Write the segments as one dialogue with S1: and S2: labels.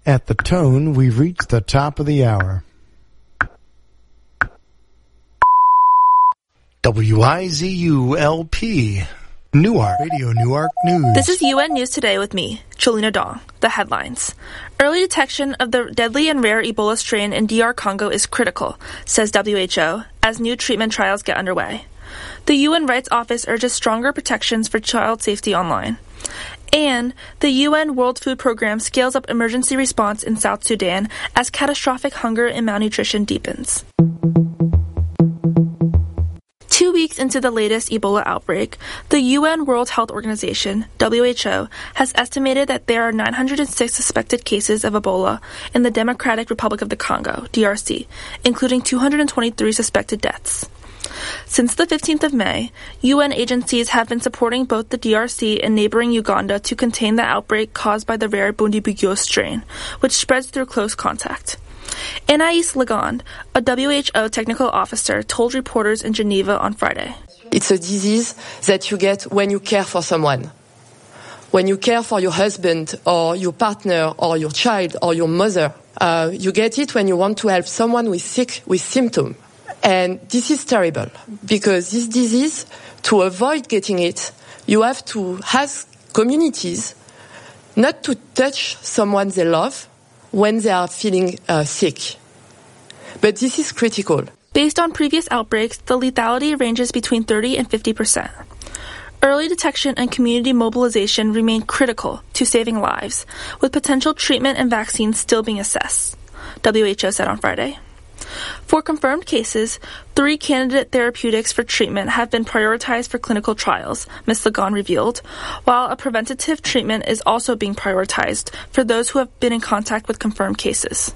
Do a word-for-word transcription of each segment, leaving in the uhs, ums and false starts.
S1: At the tone, we've reached the top of the hour. W I Z U L P, Newark, Radio Newark News.
S2: This is U N News Today with me, Cholina Dong. The headlines. Early detection of the deadly and rare Ebola strain in D R Congo is critical, says W H O, as new treatment trials get underway. The U N Rights Office urges stronger protections for child safety online. And the U N World Food Program scales up emergency response in South Sudan as catastrophic hunger and malnutrition deepens. Two weeks into the latest Ebola outbreak, the U N World Health Organization, W H O, has estimated that there are nine hundred six suspected cases of Ebola in the Democratic Republic of the Congo, D R C, including two hundred twenty-three suspected deaths. Since the fifteenth of May, U N agencies have been supporting both the D R C and neighboring Uganda to contain the outbreak caused by the rare Bundibugyo strain, which spreads through close contact. Anaïs Legond, a W H O technical officer, told reporters in Geneva on Friday.
S3: It's a disease that you get when you care for someone. When you care for your husband or your partner or your child or your mother. Uh, you get it when you want to help someone who is sick with symptoms. And this is terrible because this disease, to avoid getting it, you have to ask communities not to touch someone they love when they are feeling uh, sick. But this is critical.
S2: Based on previous outbreaks, the lethality ranges between thirty and fifty percent. Early detection and community mobilization remain critical to saving lives, with potential treatment and vaccines still being assessed, W H O said on Friday. For confirmed cases, three candidate therapeutics for treatment have been prioritized for clinical trials, Miz Legond revealed, while a preventative treatment is also being prioritized for those who have been in contact with confirmed cases.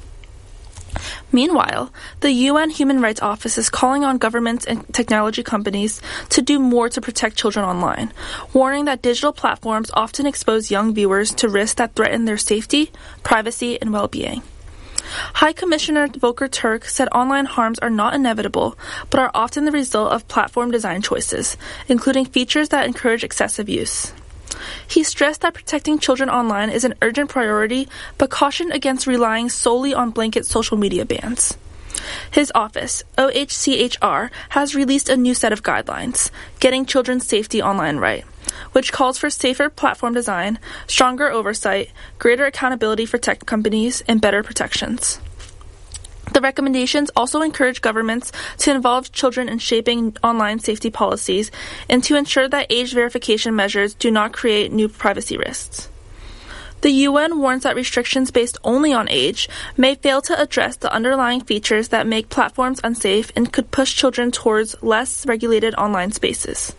S2: Meanwhile, the U N Human Rights Office is calling on governments and technology companies to do more to protect children online, warning that digital platforms often expose young viewers to risks that threaten their safety, privacy, and well-being. High Commissioner Volker Turk said online harms are not inevitable, but are often the result of platform design choices, including features that encourage excessive use. He stressed that protecting children online is an urgent priority, but cautioned against relying solely on blanket social media bans. His office, O H C H R, has released a new set of guidelines, Getting Children's Safety Online Right, which calls for safer platform design, stronger oversight, greater accountability for tech companies, and better protections. The recommendations also encourage governments to involve children in shaping online safety policies and to ensure that age verification measures do not create new privacy risks. The U N warns that restrictions based only on age may fail to address the underlying features that make platforms unsafe and could push children towards less regulated online spaces.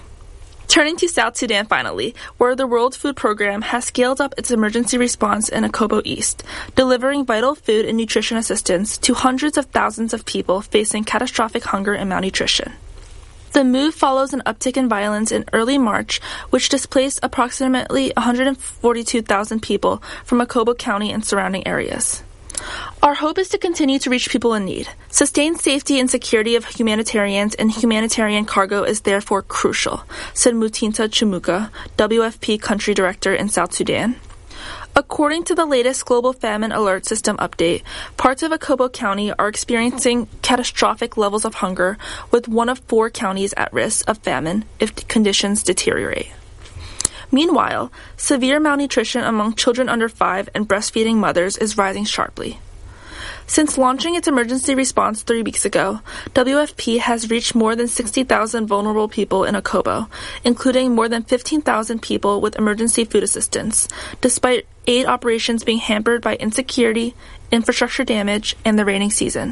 S2: Turning to South Sudan finally, where the World Food Program has scaled up its emergency response in Akobo East, delivering vital food and nutrition assistance to hundreds of thousands of people facing catastrophic hunger and malnutrition. The move follows an uptick in violence in early March, which displaced approximately one hundred forty-two thousand people from Akobo County and surrounding areas. Our hope is to continue to reach people in need. Sustained safety and security of humanitarians and humanitarian cargo is therefore crucial, said Mutinta Chimuka, W F P Country Director in South Sudan. According to the latest Global Famine Alert System update, parts of Akobo County are experiencing catastrophic levels of hunger, with one of four counties at risk of famine if conditions deteriorate. Meanwhile, severe malnutrition among children under five and breastfeeding mothers is rising sharply. Since launching its emergency response three weeks ago, W F P has reached more than sixty thousand vulnerable people in Akobo, including more than fifteen thousand people with emergency food assistance, despite aid operations being hampered by insecurity, infrastructure damage, and the rainy season.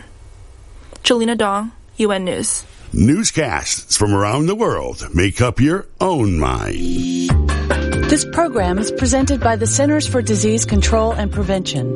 S2: Cholina Dong, U N News.
S4: Newscasts from around the world make up your own mind.
S5: This program is presented by the Centers for Disease Control and Prevention.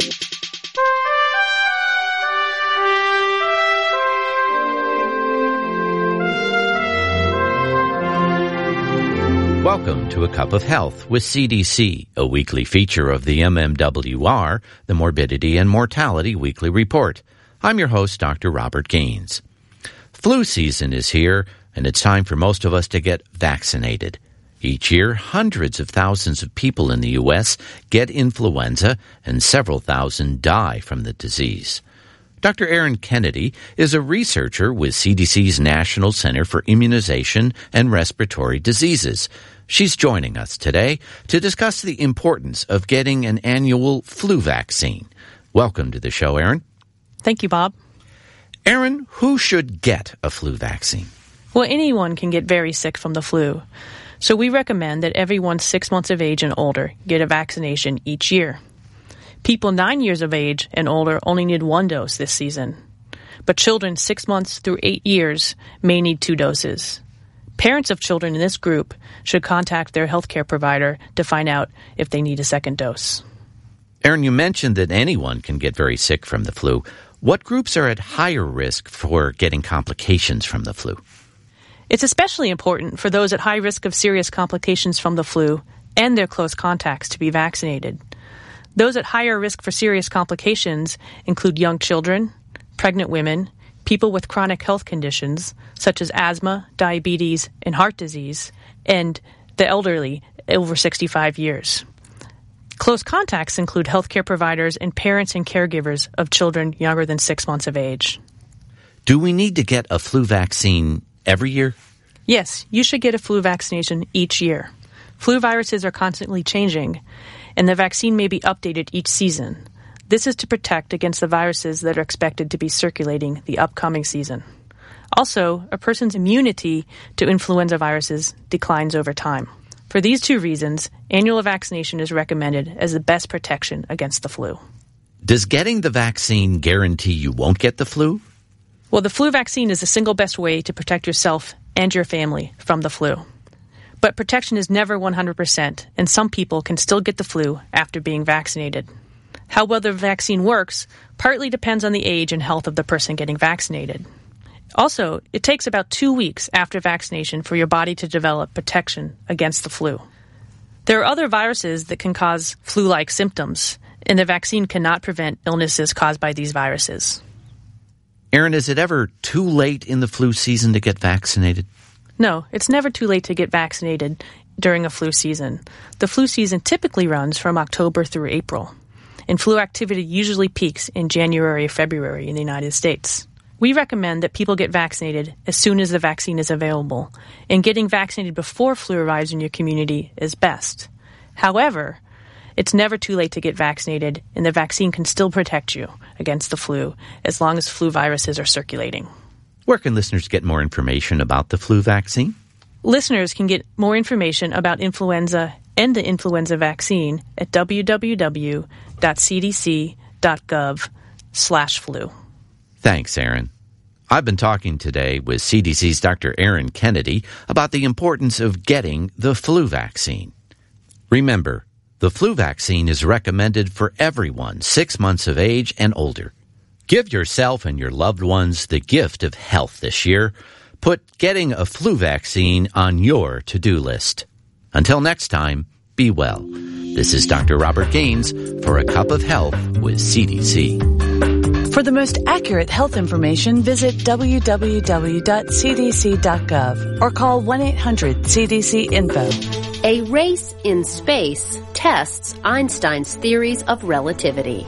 S6: Welcome to A Cup of Health with C D C, a weekly feature of the M M W R, the Morbidity and Mortality Weekly Report. I'm your host, Doctor Robert Gaines. Flu season is here, and it's time for most of us to get vaccinated. Each year, hundreds of thousands of people in the U S get influenza and several thousand die from the disease. Doctor Erin Kennedy is a researcher with C D C's National Center for Immunization and Respiratory Diseases. She's joining us today to discuss the importance of getting an annual flu vaccine. Welcome to the show, Erin.
S7: Thank you, Bob.
S6: Erin, who should get a flu vaccine?
S7: Well, anyone can get very sick from the flu. So we recommend that everyone six months of age and older get a vaccination each year. People nine years of age and older only need one dose this season. But children six months through eight years may need two doses. Parents of children in this group should contact their healthcare provider to find out if they need a second dose.
S6: Erin, you mentioned that anyone can get very sick from the flu. What groups are at higher risk for getting complications from the flu?
S7: It's especially important for those at high risk of serious complications from the flu and their close contacts to be vaccinated. Those at higher risk for serious complications include young children, pregnant women, people with chronic health conditions such as asthma, diabetes, and heart disease, and the elderly over sixty-five years. Close contacts include healthcare providers and parents and caregivers of children younger than six months of age.
S6: Do we need to get a flu vaccine every year?
S7: Yes, you should get a flu vaccination each year. Flu viruses are constantly changing, and the vaccine may be updated each season. This is to protect against the viruses that are expected to be circulating the upcoming season. Also, a person's immunity to influenza viruses declines over time. For these two reasons, annual vaccination is recommended as the best protection against the flu.
S6: Does getting the vaccine guarantee you won't get the flu?
S7: Well, the flu vaccine is the single best way to protect yourself and your family from the flu. But protection is never one hundred percent, and some people can still get the flu after being vaccinated. How well the vaccine works partly depends on the age and health of the person getting vaccinated. Also, it takes about two weeks after vaccination for your body to develop protection against the flu. There are other viruses that can cause flu-like symptoms, and the vaccine cannot prevent illnesses caused by these viruses.
S6: Erin, is it ever too late in the flu season to get vaccinated?
S7: No, it's never too late to get vaccinated during a flu season. The flu season typically runs from October through April, and flu activity usually peaks in January or February in the United States. We recommend that people get vaccinated as soon as the vaccine is available, and getting vaccinated before flu arrives in your community is best. However, it's never too late to get vaccinated, and the vaccine can still protect you against the flu as long as flu viruses are circulating.
S6: Where can listeners get more information about the flu vaccine?
S7: Listeners can get more information about influenza and the influenza vaccine at w w w dot c d c dot gov slash flu.
S6: Thanks, Erin. I've been talking today with C D C's Doctor Erin Kennedy about the importance of getting the flu vaccine. Remember, the flu vaccine is recommended for everyone six months of age and older. Give yourself and your loved ones the gift of health this year. Put getting a flu vaccine on your to-do list. Until next time, be well. This is Doctor Robert Gaines for A Cup of Health with C D C.
S5: For the most accurate health information, visit w w w dot c d c dot gov or call one eight hundred C D C info.
S8: A race in space tests Einstein's theories of relativity.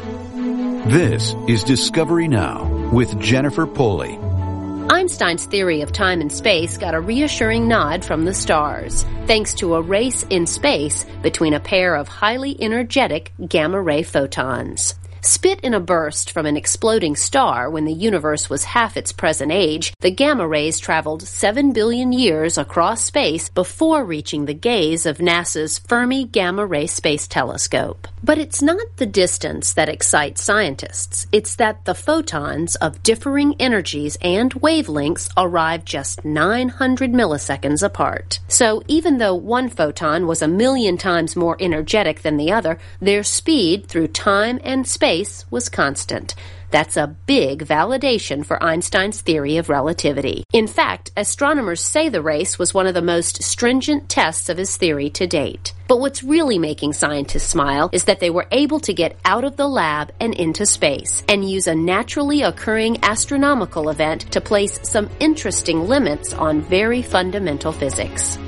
S9: This is Discovery Now with Jennifer Poley.
S8: Einstein's theory of time and space got a reassuring nod from the stars, thanks to a race in space between a pair of highly energetic gamma-ray photons. Spit in a burst from an exploding star when the universe was half its present age, the gamma rays traveled seven billion years across space before reaching the gaze of NASA's Fermi Gamma Ray Space Telescope. But it's not the distance that excites scientists. It's that the photons of differing energies and wavelengths arrive just nine hundred milliseconds apart. So even though one photon was a million times more energetic than the other, their speed through time and space was constant. That's a big validation for Einstein's theory of relativity. In fact, astronomers say the race was one of the most stringent tests of his theory to date. But what's really making scientists smile is that they were able to get out of the lab and into space and use a naturally occurring astronomical event to place some interesting limits on very fundamental physics.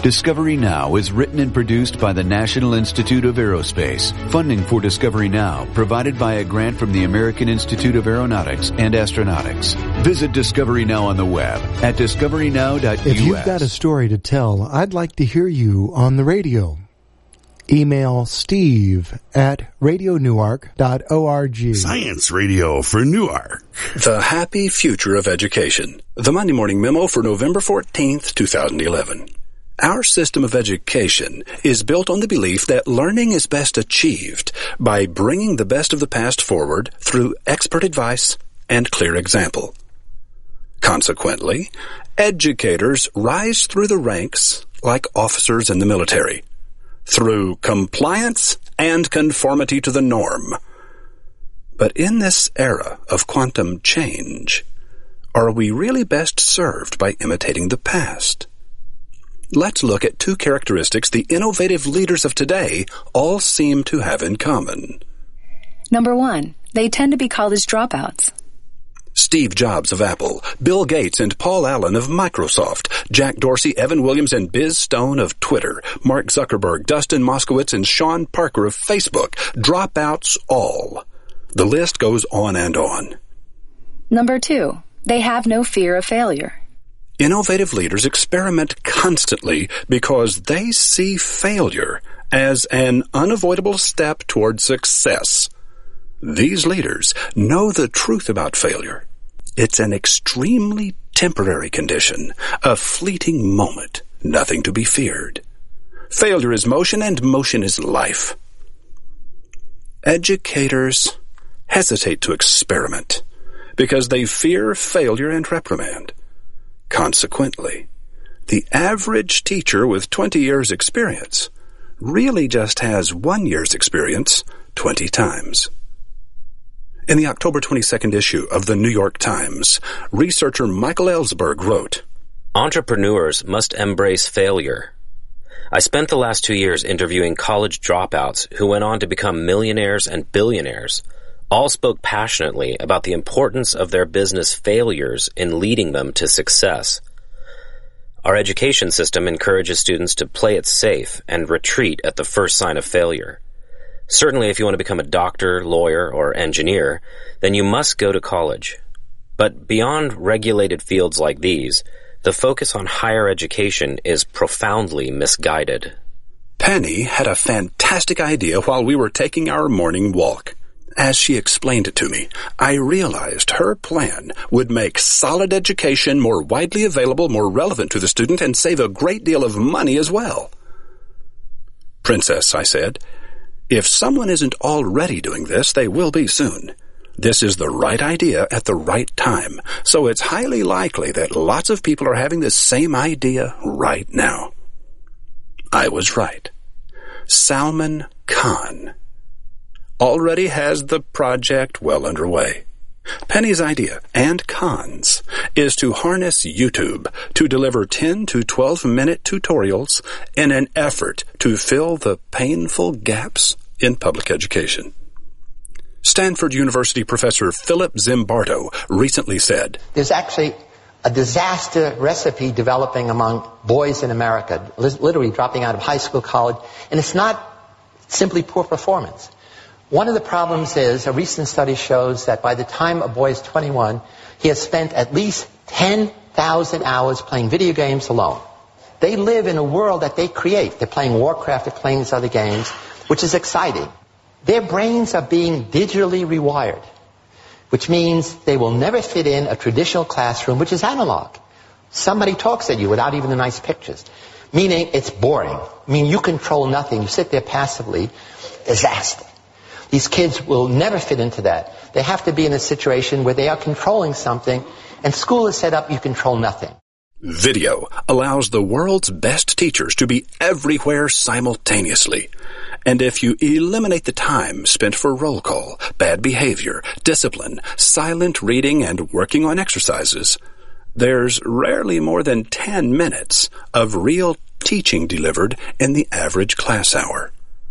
S9: Discovery Now is written and produced by the National Institute of Aerospace. Funding for Discovery Now provided by a grant from the American Institute of Aeronautics and Astronautics. Visit Discovery Now on the web at discovery now dot u s.
S1: If you've got a story to tell, I'd like to hear you on the radio. Email Steve at radio newark dot org.
S4: Science Radio for Newark.
S10: The Happy Future of Education. The Monday Morning Memo for November fourteenth, twenty eleven. Our system of education is built on the belief that learning is best achieved by bringing the best of the past forward through expert advice and clear example. Consequently, educators rise through the ranks like officers in the military, through compliance and conformity to the norm. But in this era of quantum change, are we really best served by imitating the past? Let's look at two characteristics the innovative leaders of today all seem to have in common.
S11: Number one, they tend to be college dropouts.
S10: Steve Jobs of Apple, Bill Gates and Paul Allen of Microsoft, Jack Dorsey, Evan Williams, and Biz Stone of Twitter, Mark Zuckerberg, Dustin Moskowitz, and Sean Parker of Facebook. Dropouts all. The list goes on and on.
S11: Number two, they have no fear of failure.
S10: Innovative leaders experiment constantly because they see failure as an unavoidable step toward success. These leaders know the truth about failure. It's an extremely temporary condition, a fleeting moment, nothing to be feared. Failure is motion, and motion is life. Educators hesitate to experiment because they fear failure and reprimand. Consequently, the average teacher with twenty years experience really just has one year's experience twenty times. In the October twenty-second issue of the New York Times, researcher Michael Ellsberg wrote,
S12: "Entrepreneurs must embrace failure. I spent the last two years interviewing college dropouts who went on to become millionaires and billionaires. All spoke passionately about the importance of their business failures in leading them to success. Our education system encourages students to play it safe and retreat at the first sign of failure. Certainly, if you want to become a doctor, lawyer, or engineer, then you must go to college. But beyond regulated fields like these, the focus on higher education is profoundly misguided."
S10: Penny had a fantastic idea while we were taking our morning walk. As she explained it to me, I realized her plan would make solid education more widely available, more relevant to the student, and save a great deal of money as well. "Princess," I said, "if someone isn't already doing this, they will be soon. This is the right idea at the right time, so it's highly likely that lots of people are having the same idea right now." I was right. Salman Khan already has the project well underway. Penny's idea, and Khan's, is to harness YouTube to deliver ten to twelve minute tutorials in an effort to fill the painful gaps in public education. Stanford University professor Philip Zimbardo recently said,
S13: "There's actually a disaster recipe developing among boys in America, literally dropping out of high school, college, and it's not simply poor performance. One of the problems is a recent study shows that by the time a boy is twenty-one, he has spent at least ten thousand hours playing video games alone. They live in a world that they create. They're playing Warcraft, they're playing these other games, which is exciting. Their brains are being digitally rewired, which means they will never fit in a traditional classroom, which is analog. Somebody talks at you without even the nice pictures, meaning it's boring. I mean, you control nothing. You sit there passively. Disaster. These kids will never fit into that. They have to be in a situation where they are controlling something, and school is set up, you control nothing."
S10: Video allows the world's best teachers to be everywhere simultaneously. And if you eliminate the time spent for roll call, bad behavior, discipline, silent reading, and working on exercises, there's rarely more than ten minutes of real teaching delivered in the average class hour.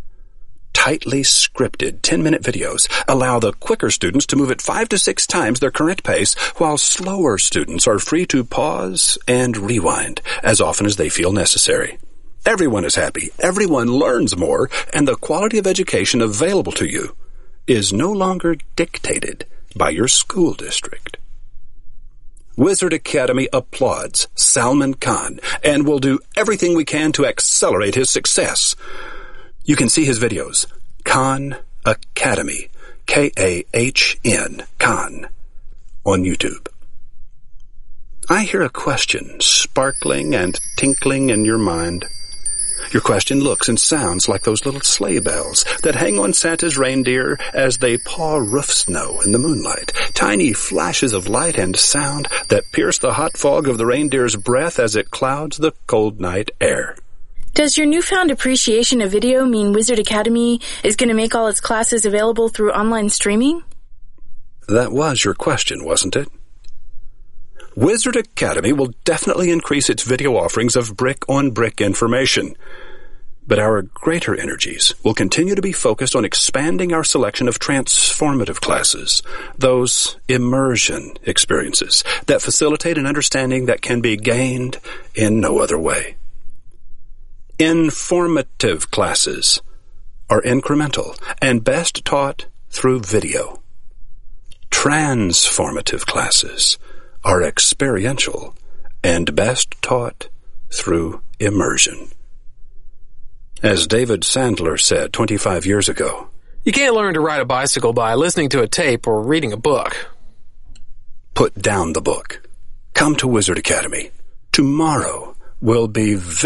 S10: Tightly scripted ten-minute videos allow the quicker students to move at five to six times their current pace, while slower students are free to pause and rewind as often as they feel necessary. Everyone is happy, everyone learns more, and the quality of education available to you is no longer dictated by your school district. Wizard Academy applauds Salman Khan and will do everything we can to accelerate his success. You can see his videos, Khan Academy, K A H N, Khan, on YouTube. I hear a question sparkling and tinkling in your mind. Your question looks and sounds like those little sleigh bells that hang on Santa's reindeer as they paw roof snow in the moonlight. Tiny flashes of light and sound that pierce the hot fog of the reindeer's breath as it clouds the cold night air.
S14: Does your newfound appreciation of video mean Wizard Academy is going to make all its classes available through online streaming?
S10: That was your question, wasn't it? Wizard Academy will definitely increase its video offerings of brick-on-brick information. But our greater energies will continue to be focused on expanding our selection of transformative classes, those immersion experiences that facilitate an understanding that can be gained in no other way. Informative classes are incremental and best taught through video. Transformative classes are experiential and best taught through immersion. As David Sandler said twenty-five years ago,
S15: you can't learn to ride a bicycle by listening to a tape or reading a book.
S10: Put down the book. Come to Wizard Academy. Tomorrow will be very